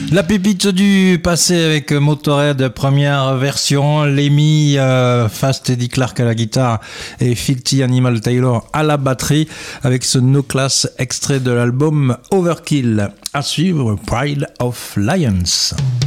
La pépite du passé avec Motörhead, première version, Lemmy, Fast Eddie Clarke à la guitare et Filthy Animal Taylor à la batterie avec ce No Class extrait de l'album Overkill. À suivre, Pride of Lions.